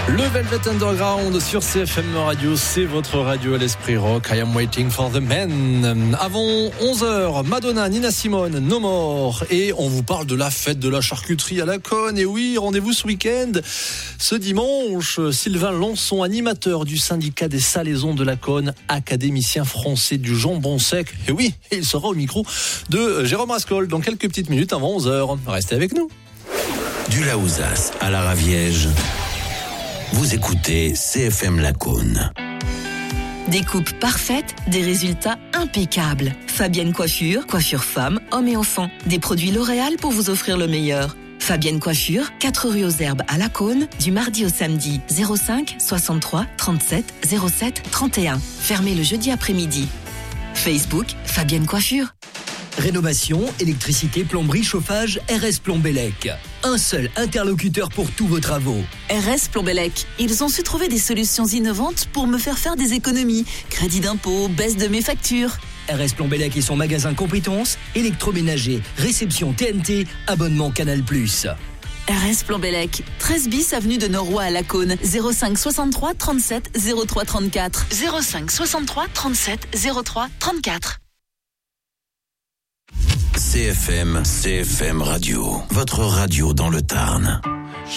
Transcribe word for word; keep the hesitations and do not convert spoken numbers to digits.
Le Velvet Underground sur C F M Radio, c'est votre radio à l'esprit rock. I am waiting for the men. Avant onze heures, Madonna, Nina Simone, No More. Et on vous parle de la fête de la charcuterie à Laconne. Et oui, rendez-vous ce week-end. Ce dimanche, Sylvain Lançon, animateur du syndicat des salaisons de Laconne, académicien français du jambon sec. Et oui, il sera au micro de Jérôme Rascol dans quelques petites minutes avant onze heures. Restez avec nous. Du Laouzas à la Raviège. Vous écoutez C F M Laconne. Des coupes parfaites, des résultats impeccables. Fabienne Coiffure, coiffure femme, hommes et enfants. Des produits L'Oréal pour vous offrir le meilleur. Fabienne Coiffure, quatre rue aux Herbes à Laconne, du mardi au samedi, zéro cinq soixante-trois trente-sept zéro sept trente et un. Fermé le jeudi après-midi. Facebook, Fabienne Coiffure. Rénovation, électricité, plomberie, chauffage, R S Plombellec. Un seul interlocuteur pour tous vos travaux. R S Plombellec. Ils ont su trouver des solutions innovantes pour me faire faire des économies. Crédit d'impôt, baisse de mes factures. R S Plombellec et son magasin compétences, électroménager, réception T N T, abonnement Canal plus. R S Plombellec, treize bis avenue de Noroy à Laconne, zéro cinq soixante-trois trente-sept zéro trois trente-quatre. zéro cinq soixante-trois trente-sept zéro trois trente-quatre. C F M, C F M Radio, votre radio dans le Tarn.